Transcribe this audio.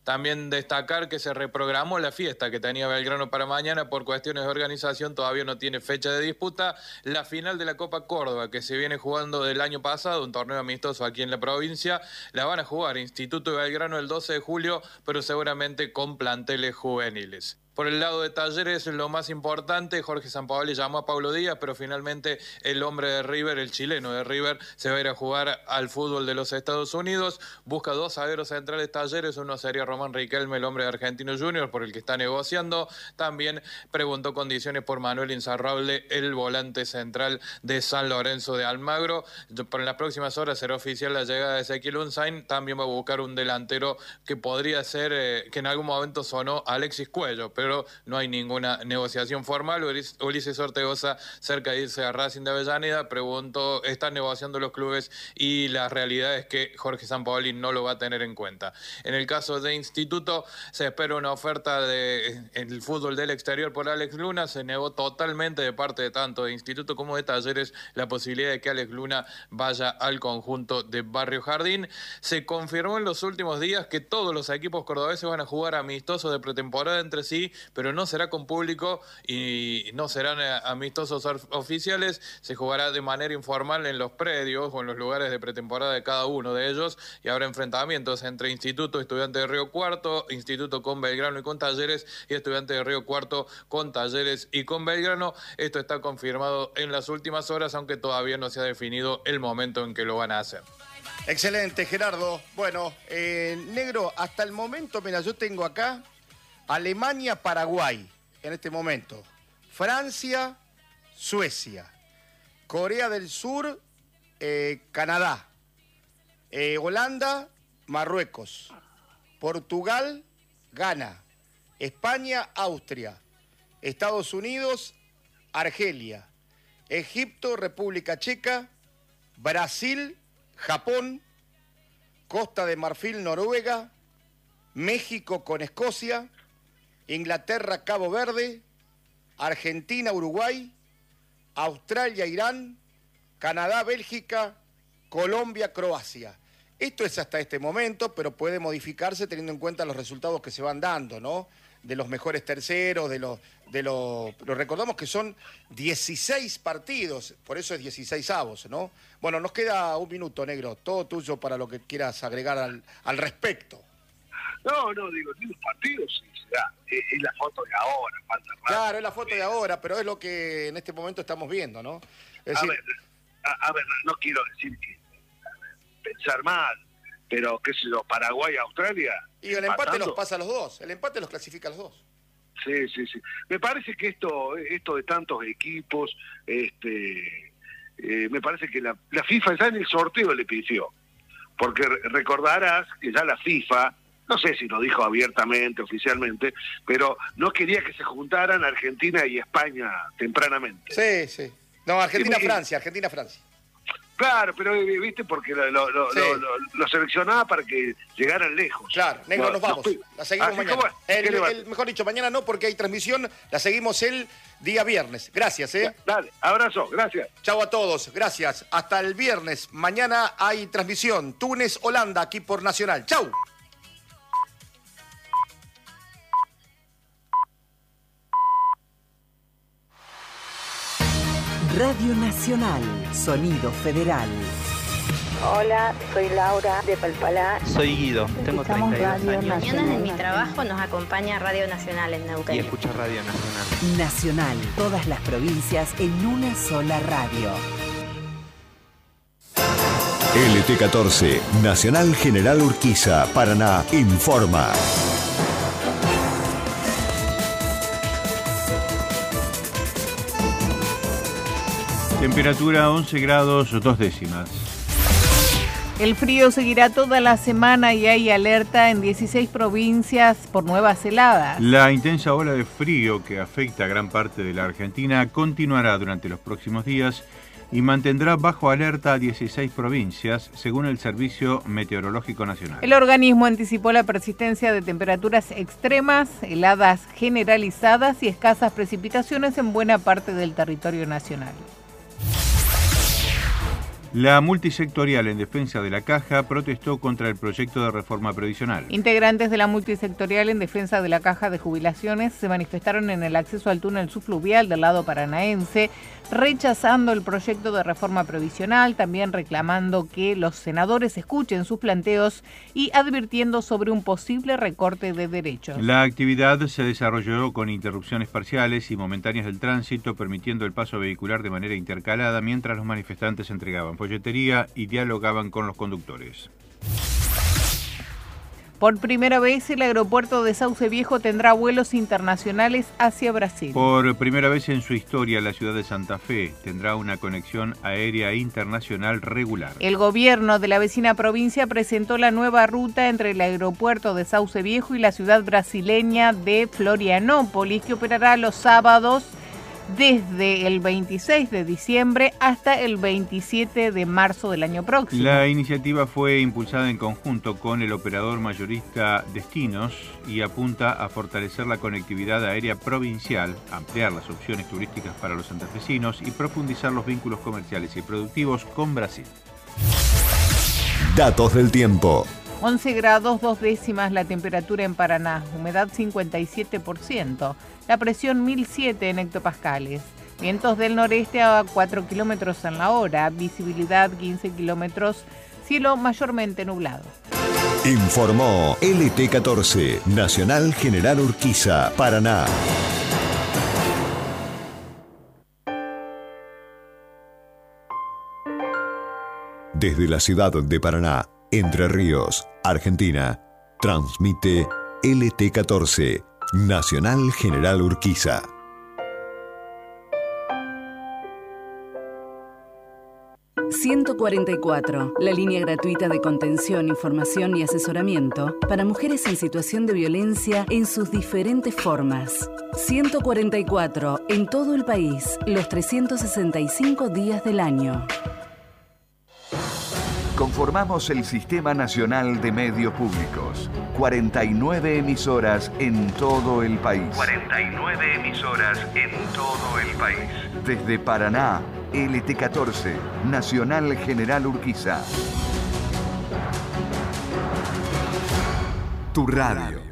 También destacar que se reprogramó la fiesta que tenía Belgrano para mañana por cuestiones de organización, todavía no tiene fecha de disputa. La final de la Copa Córdoba, que se viene jugando del año pasado, un torneo amistoso aquí en la provincia, la van a jugar Instituto de Belgrano el 12 de julio, pero seguramente con planteles juveniles. Por el lado de Talleres, lo más importante, Jorge Sampaoli llamó a Pablo Díaz, pero finalmente el hombre de River, el chileno de River, se va a ir a jugar al fútbol de los Estados Unidos. Busca 2 zagueros centrales Talleres, uno sería Román Riquelme, el hombre de Argentino Juniors, por el que está negociando. También preguntó condiciones por Manuel Insaurralde, el volante central de San Lorenzo de Almagro. Por las próximas horas será oficial la llegada de Ezequiel Unzain. También va a buscar un delantero que podría ser, que en algún momento sonó Alexis Cuello, pero no hay ninguna negociación formal. Ulises Ortegoza, cerca de irse a Racing de Avellaneda, preguntó, están negociando los clubes y la realidad es que Jorge Sampaoli no lo va a tener en cuenta. En el caso de Instituto, se espera una oferta en el fútbol del exterior por Alex Luna. Se negó totalmente de parte de tanto de Instituto como de Talleres la posibilidad de que Alex Luna vaya al conjunto de Barrio Jardín. Se confirmó en los últimos días que todos los equipos cordobeses van a jugar amistosos de pretemporada entre sí, pero no será con público y no serán amistosos oficiales. Se jugará de manera informal en los predios o en los lugares de pretemporada de cada uno de ellos, y habrá enfrentamientos entre Instituto, Estudiantes de Río Cuarto, Instituto con Belgrano y con Talleres, y Estudiantes de Río Cuarto con Talleres y con Belgrano. Esto está confirmado en las últimas horas, aunque todavía no se ha definido el momento en que lo van a hacer. Excelente, Gerardo. Bueno, negro, hasta el momento, mira, yo tengo acá Alemania, Paraguay, en este momento. Francia, Suecia. Corea del Sur, Canadá. Holanda, Marruecos. Portugal, Ghana. España, Austria. Estados Unidos, Argelia. Egipto, República Checa. Brasil, Japón. Costa de Marfil, Noruega. México con Escocia. Inglaterra, Cabo Verde, Argentina, Uruguay, Australia, Irán, Canadá, Bélgica, Colombia, Croacia. Esto es hasta este momento, pero puede modificarse teniendo en cuenta los resultados que se van dando, ¿no? De los mejores terceros, pero recordamos que son 16 partidos, por eso es 16avos, ¿no? Bueno, nos queda un minuto, negro, todo tuyo para lo que quieras agregar al respecto. No, digo, ni los partidos sí se da. Es la foto de ahora, falta rato. Claro, es la foto de ahora, pero es lo que en este momento estamos viendo, ¿no? Es decir, a ver, no quiero decir que pensar mal, pero qué sé yo, Paraguay, Australia. Y el empate los pasa a los dos, el empate los clasifica a los dos. Sí. Me parece que esto de tantos equipos, me parece que la FIFA ya en el sorteo le pidió, porque recordarás que ya la FIFA, no sé si lo dijo abiertamente, oficialmente, pero no quería que se juntaran Argentina y España tempranamente. Sí. No, Argentina-Francia. Claro, pero viste, porque lo seleccionaba para que llegaran lejos. Claro, negro, nos vamos. La seguimos mañana. Mejor dicho, mañana no, porque hay transmisión. La seguimos el día viernes. Gracias, Dale, abrazo, gracias. Chau a todos, gracias. Hasta el viernes. Mañana hay transmisión. Túnez, Holanda, aquí por Nacional. Chau. Radio Nacional, Sonido Federal. Hola, soy Laura de Palpalá. Soy Guido, tengo 32 años. Mañana en mi trabajo nos acompaña Radio Nacional en Neuquén. Y escucho Radio Nacional. Nacional, todas las provincias en una sola radio. LT14, Nacional General Urquiza, Paraná, informa. Temperatura 11 grados 2 décimas. El frío seguirá toda la semana y hay alerta en 16 provincias por nuevas heladas. La intensa ola de frío que afecta a gran parte de la Argentina continuará durante los próximos días y mantendrá bajo alerta a 16 provincias, según el Servicio Meteorológico Nacional. El organismo anticipó la persistencia de temperaturas extremas, heladas generalizadas y escasas precipitaciones en buena parte del territorio nacional. La multisectorial en defensa de la Caja protestó contra el proyecto de reforma previsional. Integrantes de la multisectorial en defensa de la Caja de Jubilaciones se manifestaron en el acceso al túnel subfluvial del lado paranaense, rechazando el proyecto de reforma previsional, también reclamando que los senadores escuchen sus planteos y advirtiendo sobre un posible recorte de derechos. La actividad se desarrolló con interrupciones parciales y momentáneas del tránsito, permitiendo el paso vehicular de manera intercalada mientras los manifestantes entregaban folletería y dialogaban con los conductores. Por primera vez, el aeropuerto de Sauce Viejo tendrá vuelos internacionales hacia Brasil. Por primera vez en su historia, la ciudad de Santa Fe tendrá una conexión aérea internacional regular. El gobierno de la vecina provincia presentó la nueva ruta entre el aeropuerto de Sauce Viejo y la ciudad brasileña de Florianópolis, que operará los sábados desde el 26 de diciembre hasta el 27 de marzo del año próximo. La iniciativa fue impulsada en conjunto con el operador mayorista Destinos y apunta a fortalecer la conectividad aérea provincial, ampliar las opciones turísticas para los santafesinos y profundizar los vínculos comerciales y productivos con Brasil. Datos del tiempo. 11 grados 2 décimas la temperatura en Paraná, humedad 57%, la presión 1007 en hectopascales, vientos del noreste a 4 kilómetros en la hora, visibilidad 15 kilómetros, cielo mayormente nublado. Informó LT14, Nacional General Urquiza, Paraná. Desde la ciudad de Paraná, Entre Ríos, Argentina, transmite LT14, Nacional General Urquiza. ...144, la línea gratuita de contención, información y asesoramiento... ...para mujeres en situación de violencia en sus diferentes formas. 144, en todo el país, los 365 días del año. Conformamos el Sistema Nacional de Medios Públicos. 49 emisoras en todo el país. 49 emisoras en todo el país. Desde Paraná, LT14, Nacional General Urquiza. Tu radio.